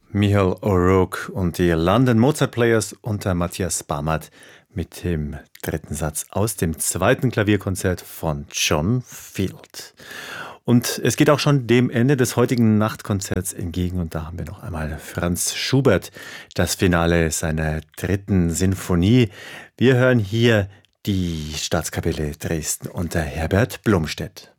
Michael O'Rourke und die London Mozart Players unter Matthias Barmert mit dem dritten Satz aus dem zweiten Klavierkonzert von John Field. Und es geht auch schon dem Ende des heutigen Nachtkonzerts entgegen und da haben wir noch einmal Franz Schubert, das Finale seiner dritten Sinfonie. Wir hören hier die Staatskapelle Dresden unter Herbert Blomstedt.